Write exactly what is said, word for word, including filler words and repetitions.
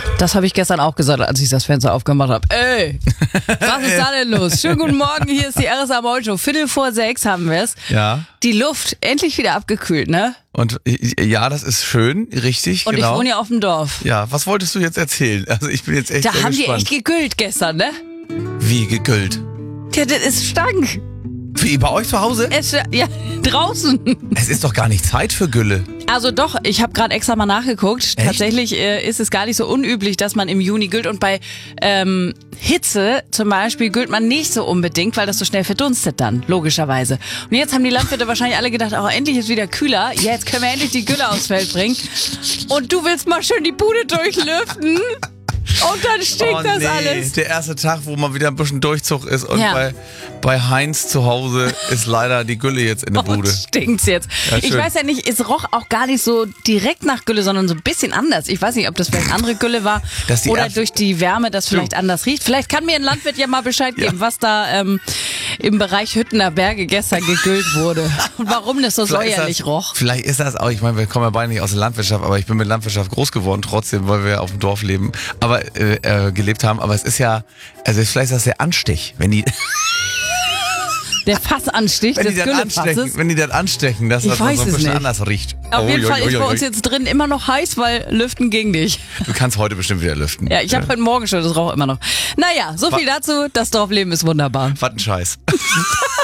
Das habe ich gestern auch gesagt, als ich das Fenster aufgemacht habe. Ey, was ist da denn los? Schönen guten Morgen, hier ist die R S A Morning Show. Viertel vor sechs haben wir es. Ja. Die Luft endlich wieder abgekühlt, ne? Und ja, das ist schön, richtig, Und genau. ich wohne ja auf dem Dorf. Ja, was wolltest du jetzt erzählen? Also ich bin jetzt echt Da sehr haben gespannt. die echt gegüllt gestern, ne? Wie gegüllt? Ja, das ist stank. Wie, bei euch zu Hause? Es, ja, draußen. Es ist doch gar nicht Zeit für Gülle. Also doch, ich habe gerade extra mal nachgeguckt. Echt? Tatsächlich äh, ist es gar nicht so unüblich, dass man im Juni güllt. Und bei ähm, Hitze zum Beispiel güllt man nicht so unbedingt, weil das so schnell verdunstet dann, logischerweise. Und jetzt haben die Landwirte wahrscheinlich alle gedacht, oh, endlich ist wieder kühler. Ja, jetzt können wir endlich die Gülle aufs Feld bringen. Und du willst mal schön die Bude durchlüften. Und dann stinkt oh, das nee. alles. Der erste Tag, wo mal wieder ein bisschen Durchzug ist und Ja. bei, bei Heinz zu Hause ist leider die Gülle jetzt in der Und Bude. stinkt's jetzt. Ja, ich schön. weiß ja nicht, es roch auch gar nicht so direkt nach Gülle, sondern so ein bisschen anders. Ich weiß nicht, ob das vielleicht andere Gülle war Dass die oder Erbsen- durch die Wärme das vielleicht anders riecht. Vielleicht kann mir ein Landwirt ja mal Bescheid geben, was da ähm, im Bereich Hüttener Berge gestern gegüllt wurde und warum das so Vielleicht ist säuerlich das, roch. Vielleicht ist das auch, ich meine, wir kommen ja beide nicht aus der Landwirtschaft, aber ich bin mit Landwirtschaft groß geworden trotzdem, weil wir auf dem Dorf leben, aber äh, äh, gelebt haben. Aber es ist ja, also vielleicht ist das der Anstich, wenn die, Der Fassanstich wenn des die das anstechen, Güllefasses. wenn die das anstechen, dass Ich das weiß so ein es bisschen nicht. anders riecht. Auf jeden Ui, Fall ui, ist ui, bei ui. uns jetzt drin immer noch heiß, weil Lüften ging nicht. Du kannst heute bestimmt wieder lüften. Ja, ich habe heute Morgen schon das Rauch immer noch. Naja, so viel dazu. Das Dorfleben ist wunderbar. Was ein Scheiß.